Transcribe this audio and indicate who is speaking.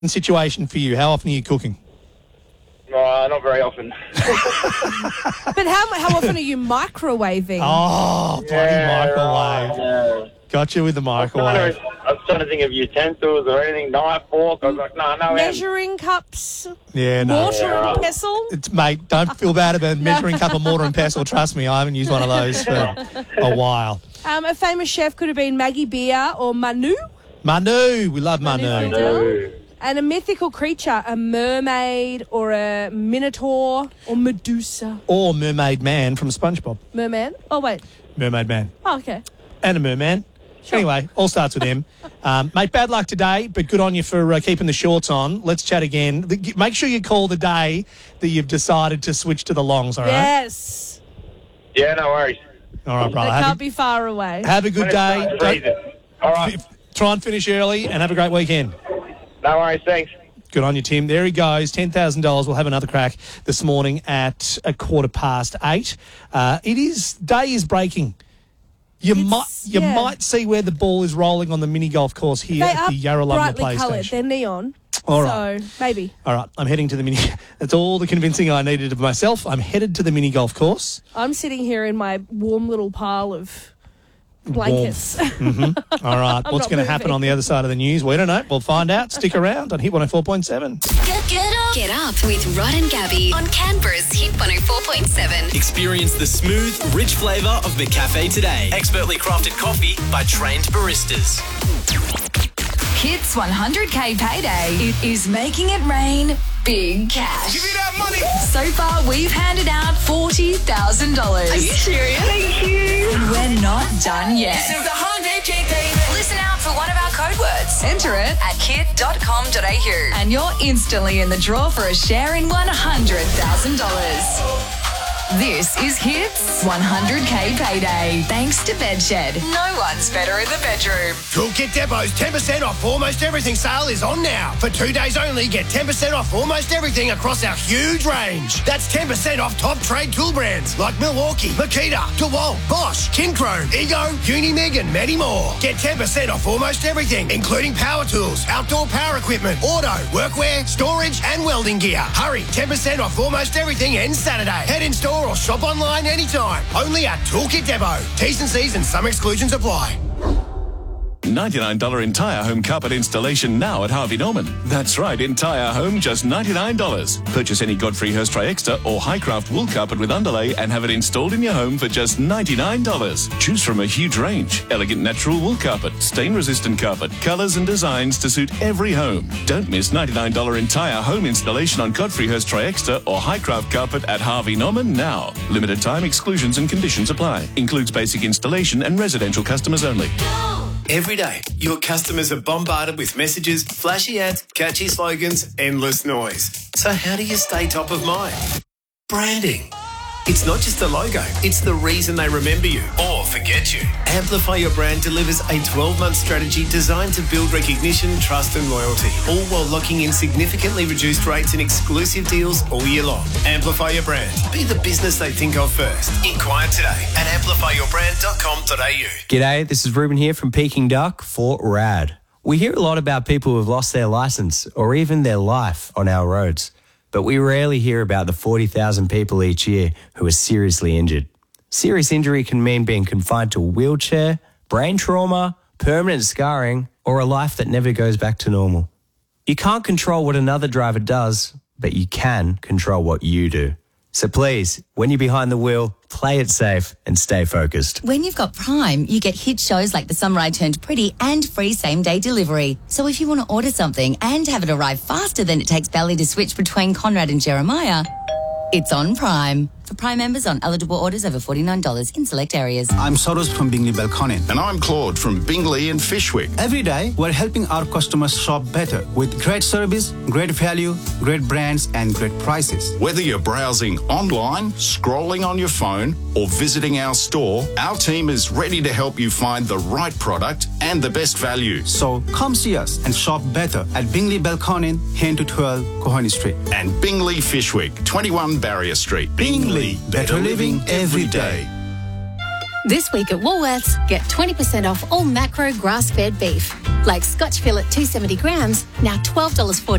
Speaker 1: situation for you. How often are you cooking?
Speaker 2: Not very often.
Speaker 3: But how often are you microwaving?
Speaker 1: Oh, bloody microwave.
Speaker 2: Yeah.
Speaker 1: Got you with the microwave.
Speaker 2: I was trying to think of utensils or anything, knife, fork. I was like, no.
Speaker 3: Measuring cups,
Speaker 1: Yeah, no.
Speaker 3: mortar and pestle.
Speaker 1: Mate, don't feel bad about measuring cup of mortar and pestle. Trust me, I haven't used one of those for a while.
Speaker 3: A famous chef could have been Maggie Beer or Manu.
Speaker 1: Manu, we love Manu.
Speaker 3: Manu. And a mythical creature, a mermaid or a minotaur or Medusa.
Speaker 1: Or Mermaid Man from SpongeBob.
Speaker 3: Merman? Oh, wait.
Speaker 1: Mermaid Man.
Speaker 3: Oh, okay.
Speaker 1: And a merman. Sure. Anyway, all starts with M. Mate, bad luck today, but good on you for keeping the shorts on. Let's chat again. Make sure you call the day that you've decided to switch to the longs, all right?
Speaker 3: Yes.
Speaker 2: Yeah, no worries.
Speaker 1: All right, brother.
Speaker 3: That can't be far away.
Speaker 1: Have a good day.
Speaker 2: All right.
Speaker 1: Try and finish early and have a great weekend.
Speaker 2: No worries, thanks.
Speaker 1: Good on you, Tim. There he goes, $10,000. We'll have another crack this morning at 8:15. Day is breaking. You might see where the ball is rolling on the mini golf course here at the Yarralumla
Speaker 3: brightly coloured.
Speaker 1: PlayStation.
Speaker 3: They're neon.
Speaker 1: All right.
Speaker 3: So, maybe.
Speaker 1: All right, I'm heading to the mini. That's all the convincing I needed of myself. I'm headed to the mini golf course.
Speaker 3: I'm sitting here in my warm little pile of blankets.
Speaker 1: Mm-hmm. All right, what's going to happen on the other side of the news? We don't know. We'll find out. Stick around on Hit 104.7.
Speaker 4: Get up with Rod and Gabby on Canberra's Hit 104.7.
Speaker 5: Experience the smooth, rich flavour of McCafe today. Expertly crafted coffee by trained baristas.
Speaker 6: Hits 100K payday. It is making it rain big cash.
Speaker 5: Give me that money.
Speaker 6: So far, we've handed out $40,000. Are you serious?
Speaker 5: Thank you.
Speaker 6: And we're not done yet.
Speaker 5: This is the 100K payday.
Speaker 6: Listen out for one of our code words. Enter it at kit.com.au and you're instantly in the draw for a share in $100,000. This is Hits 100K Payday. Thanks to Bedshed. No one's better in the bedroom.
Speaker 7: Toolkit Depot's 10% off almost everything sale is on now. For 2 days only, get 10% off almost everything across our huge range. That's 10% off top trade tool brands like Milwaukee, Makita, DeWalt, Bosch, Kinchrome, Ego, Unimig and many more. Get 10% off almost everything, including power tools, outdoor power equipment, auto, workwear, storage and welding gear. Hurry, 10% off almost everything ends Saturday. Head in store or shop online anytime. Only at Toolkit Depot. T's and C's and some exclusions apply.
Speaker 8: $99 entire home carpet installation now at Harvey Norman. That's right, entire home, just $99. Purchase any Godfrey Hirst Tri-Extra or Highcraft wool carpet with underlay and have it installed in your home for just $99. Choose from a huge range. Elegant natural wool carpet, stain-resistant carpet, colours and designs to suit every home. Don't miss $99 entire home installation on Godfrey Hirst Tri-Extra or Highcraft carpet at Harvey Norman now. Limited time exclusions and conditions apply. Includes basic installation and residential customers only.
Speaker 9: Every day, your customers are bombarded with messages, flashy ads, catchy slogans, endless noise. So how do you stay top of mind? Branding. It's not just the logo, it's the reason they remember you or forget you. Amplify Your Brand delivers a 12-month strategy designed to build recognition, trust and loyalty, all while locking in significantly reduced rates and exclusive deals all year long. Amplify Your Brand. Be the business they think of first. Inquire today at amplifyyourbrand.com.au.
Speaker 10: G'day, this is Ruben here from Peking Duck for RAD. We hear a lot about people who have lost their licence or even their life on our roads, but we rarely hear about the 40,000 people each year who are seriously injured. Serious injury can mean being confined to a wheelchair, brain trauma, permanent scarring, or a life that never goes back to normal. You can't control what another driver does, but you can control what you do. So please, when you're behind the wheel, play it safe and stay focused.
Speaker 11: When you've got Prime, you get hit shows like The Summer I Turned Pretty and free same-day delivery. So if you want to order something and have it arrive faster than it takes Belly to switch between Conrad and Jeremiah, it's on Prime. For Prime members on eligible orders over $49 in select areas.
Speaker 12: I'm Soros from Bingley Belconnen.
Speaker 13: And I'm Claude from Bingley and Fishwick.
Speaker 12: Every day, we're helping our customers shop better with great service, great value, great brands and great prices.
Speaker 13: Whether you're browsing online, scrolling on your phone or visiting our store, our team is ready to help you find the right product and the best value.
Speaker 12: So come see us and shop better at Bingley Belconnen, 10 to 12 Cohoney Street.
Speaker 13: And Bingley Fishwick, 21 Barrier Street.
Speaker 12: Bingley, better living every day.
Speaker 14: This week at Woolworths, get 20% off all macro grass-fed beef. Like Scotch fillet 270 grams, now $12.40